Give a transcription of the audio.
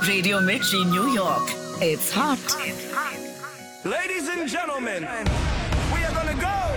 Radio Mirchi, New York. It's hot. Ladies and gentlemen, we are gonna go.